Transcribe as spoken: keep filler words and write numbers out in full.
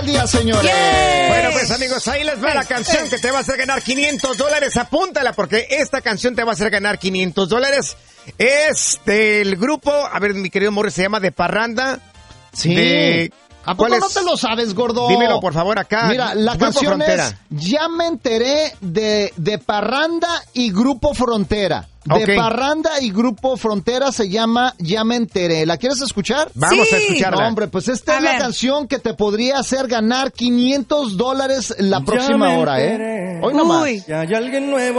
Día, señores. Yeah. Bueno, pues amigos, ahí les va la canción que te va a hacer ganar quinientos dólares. Apúntala porque esta canción te va a hacer ganar quinientos dólares. Es del grupo, a ver, mi querido Morris, se llama De Parranda. Sí. De, ¿A poco ¿cuál no es? te lo sabes, gordo? Dímelo, por favor, acá. Mira, la Grupo canción Frontera. es Ya me enteré de, de Parranda y Grupo Frontera. De Ok. Parranda y Grupo Frontera se llama Ya me enteré. ¿La quieres escuchar? Vamos Sí. a escucharla. No, hombre, pues esta A es la ver. canción que te podría hacer ganar quinientos dólares la Ya próxima me hora, enteré. ¿eh? Hoy nomás. Uy. Que hay alguien nuevo